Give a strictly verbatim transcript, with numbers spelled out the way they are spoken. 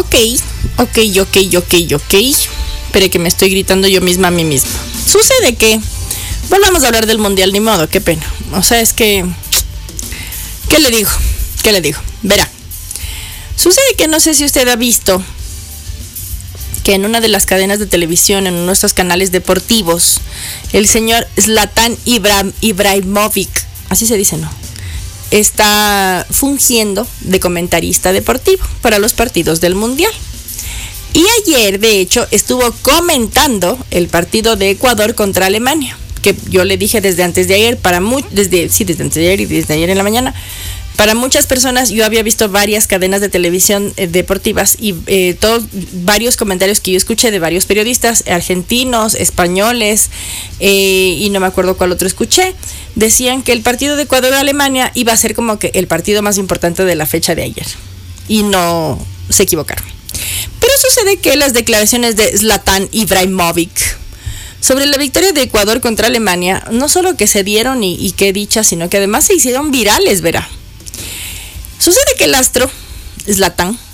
Ok, ok, ok, ok, ok. Espere que me estoy gritando yo misma a mí misma. Sucede que... Volvamos a hablar del mundial, ni modo, qué pena. O sea, es que... ¿Qué le digo? ¿Qué le digo? Verá. Sucede que no sé si usted ha visto que en una de las cadenas de televisión, en uno de estos canales deportivos, el señor Zlatan Ibra- Ibrahimovic, así se dice, ¿no?, está fungiendo de comentarista deportivo para los partidos del mundial. Y ayer, de hecho, estuvo comentando el partido de Ecuador contra Alemania, que yo le dije desde antes de ayer, para mu- desde sí, desde antes de ayer y desde ayer en la mañana. Para muchas personas, yo había visto varias cadenas de televisión eh, deportivas y eh, todos varios comentarios que yo escuché de varios periodistas argentinos, españoles eh, y no me acuerdo cuál otro escuché, decían que el partido de Ecuador-Alemania iba a ser como que el partido más importante de la fecha de ayer. Y no se equivocaron. Pero sucede que las declaraciones de Zlatan Ibrahimovic sobre la victoria de Ecuador contra Alemania, no solo que se dieron y, y qué dicha, sino que además se hicieron virales, verá. Sucede que el astro Zlatan